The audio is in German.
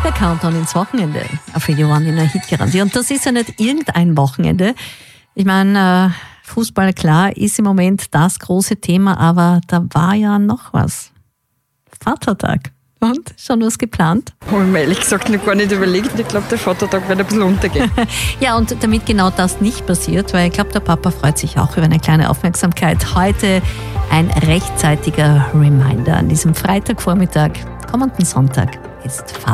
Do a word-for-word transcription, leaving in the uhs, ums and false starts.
Der Countdown ins Wochenende auf Radio One in der Hitgarantie. Und das ist ja nicht irgendein Wochenende. Ich meine, Fußball, klar, ist im Moment das große Thema, aber da war ja noch was. Vatertag. Und? Schon was geplant? Habe ich mir ehrlich gesagt noch gar nicht überlegt. Ich glaube, der Vatertag wird ein bisschen untergehen. Ja, und damit genau das nicht passiert, weil ich glaube, der Papa freut sich auch über eine kleine Aufmerksamkeit. Heute ein rechtzeitiger Reminder an diesem Freitagvormittag, kommenden Sonntag ist Vatertag.